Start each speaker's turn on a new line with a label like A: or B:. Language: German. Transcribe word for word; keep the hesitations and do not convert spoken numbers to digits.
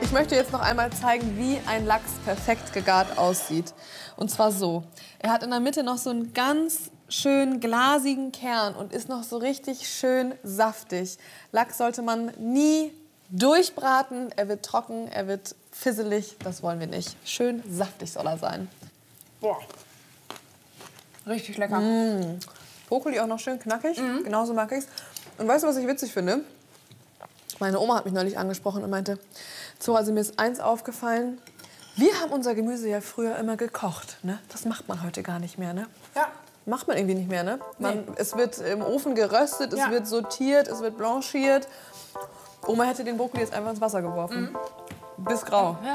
A: Ich möchte jetzt noch einmal zeigen, wie ein Lachs perfekt gegart aussieht. Und zwar so. Er hat in der Mitte noch so einen ganz schön glasigen Kern und ist noch so richtig schön saftig. Lachs sollte man nie durchbraten. Er wird trocken, er wird fisselig. Das wollen wir nicht. Schön saftig soll er sein.
B: Boah. Richtig lecker.
A: Mmh. Brokkoli auch noch schön knackig. Mhm. Genauso mag ich's. Und weißt du, was ich witzig finde? Meine Oma hat mich neulich angesprochen und meinte, so, also mir ist eins aufgefallen. Wir haben unser Gemüse ja früher immer gekocht. Ne? Das macht man heute gar nicht mehr. Ne?
B: Ja.
A: Macht man irgendwie nicht mehr. Ne? Man, nee. Es wird im Ofen geröstet, es
B: ja.
A: wird sortiert, es wird blanchiert. Oma hätte den Brokkoli jetzt einfach ins Wasser geworfen. Mhm. Bis grau. Ja.